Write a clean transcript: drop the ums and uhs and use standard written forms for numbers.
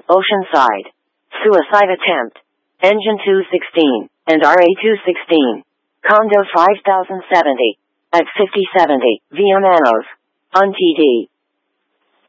Oceanside. Suicide attempt. Engine 216, and RA 216. Condo 5070. At 5070, via Manos. On TD.